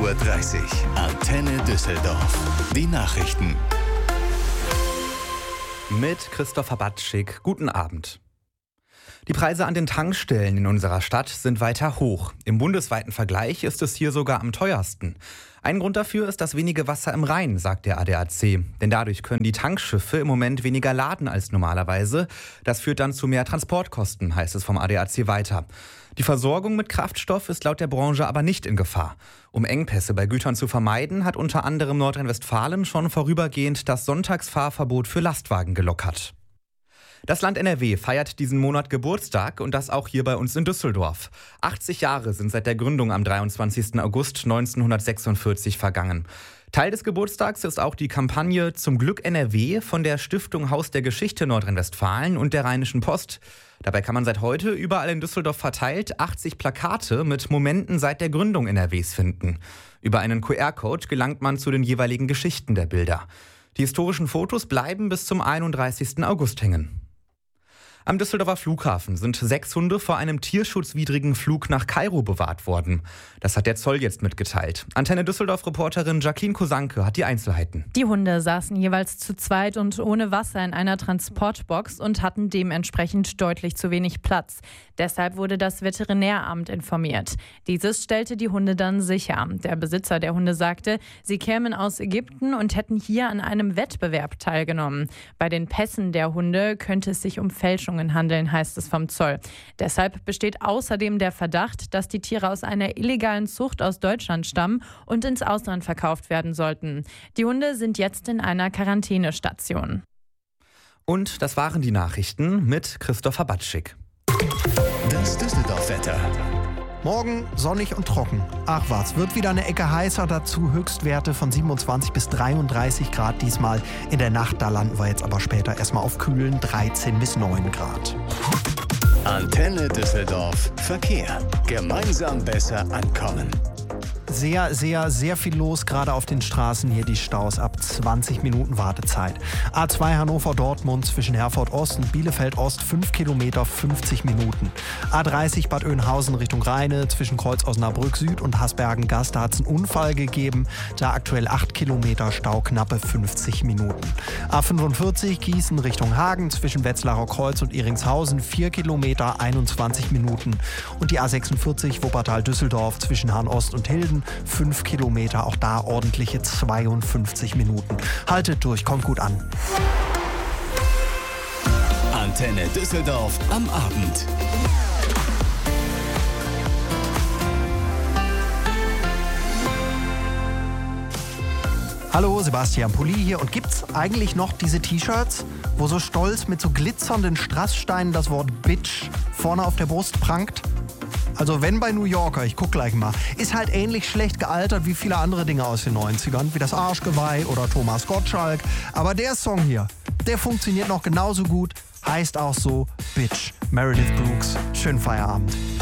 8:30 Uhr. Antenne Düsseldorf. Die Nachrichten. Mit Christopher Batschik. Guten Abend. Die Preise an den Tankstellen in unserer Stadt sind weiter hoch. Im bundesweiten Vergleich ist es hier sogar am teuersten. Ein Grund dafür ist das wenige Wasser im Rhein, sagt der ADAC. Denn dadurch können die Tankschiffe im Moment weniger laden als normalerweise. Das führt dann zu mehr Transportkosten, heißt es vom ADAC weiter. Die Versorgung mit Kraftstoff ist laut der Branche aber nicht in Gefahr. Um Engpässe bei Gütern zu vermeiden, hat unter anderem Nordrhein-Westfalen schon vorübergehend das Sonntagsfahrverbot für Lastwagen gelockert. Das Land NRW feiert diesen Monat Geburtstag und das auch hier bei uns in Düsseldorf. 80 Jahre sind seit der Gründung am 23. August 1946 vergangen. Teil des Geburtstags ist auch die Kampagne Zum Glück NRW von der Stiftung Haus der Geschichte Nordrhein-Westfalen und der Rheinischen Post. Dabei kann man seit heute überall in Düsseldorf verteilt 80 Plakate mit Momenten seit der Gründung NRWs finden. Über einen QR-Code gelangt man zu den jeweiligen Geschichten der Bilder. Die historischen Fotos bleiben bis zum 31. August hängen. Am Düsseldorfer Flughafen sind 6 Hunde vor einem tierschutzwidrigen Flug nach Kairo bewahrt worden. Das hat der Zoll jetzt mitgeteilt. Antenne Düsseldorf-Reporterin Jacqueline Kosanke hat die Einzelheiten. Die Hunde saßen jeweils zu zweit und ohne Wasser in einer Transportbox und hatten dementsprechend deutlich zu wenig Platz. Deshalb wurde das Veterinäramt informiert. Dieses stellte die Hunde dann sicher. Der Besitzer der Hunde sagte, sie kämen aus Ägypten und hätten hier an einem Wettbewerb teilgenommen. Bei den Pässen der Hunde könnte es sich um Fälschungen handeln, heißt es vom Zoll. Deshalb besteht außerdem der Verdacht, dass die Tiere aus einer illegalen Zucht aus Deutschland stammen und ins Ausland verkauft werden sollten. Die Hunde sind jetzt in einer Quarantänestation. Und das waren die Nachrichten mit Christopher Batschik. Das Düsseldorf-Wetter. Morgen sonnig und trocken. Ach was, wird wieder eine Ecke heißer, dazu Höchstwerte von 27 bis 33 Grad diesmal. In der Nacht, da landen wir jetzt aber später erstmal auf kühlen 13 bis 9 Grad. Antenne Düsseldorf. Verkehr. Gemeinsam besser ankommen. Sehr viel los, gerade auf den Straßen hier die Staus ab 20 Minuten Wartezeit. A2 Hannover-Dortmund zwischen Herford-Ost und Bielefeld-Ost 5 Kilometer 50 Minuten. A30 Bad Oeynhausen Richtung Rheine zwischen Kreuz Osnabrück Süd und Hasbergen-Gast, da hat es einen Unfall gegeben. Da aktuell 8 Kilometer Stau, knappe 50 Minuten. A45 Gießen Richtung Hagen zwischen Wetzlarer Kreuz und Iringshausen 4 Kilometer 21 Minuten. Und die A46 Wuppertal-Düsseldorf zwischen Hahn-Ost und Hilden 5 Kilometer, auch da ordentliche 52 Minuten. Haltet durch, kommt gut an. Antenne Düsseldorf am Abend. Hallo, Sebastian Pulli hier. Und gibt's eigentlich noch diese T-Shirts, wo so stolz mit so glitzernden Strasssteinen das Wort Bitch vorne auf der Brust prangt? Also wenn bei New Yorker, ich guck gleich mal, ist halt ähnlich schlecht gealtert wie viele andere Dinge aus den 90ern, wie das Arschgeweih oder Thomas Gottschalk. Aber der Song hier, der funktioniert noch genauso gut, heißt auch so Bitch. Meredith Brooks, schönen Feierabend.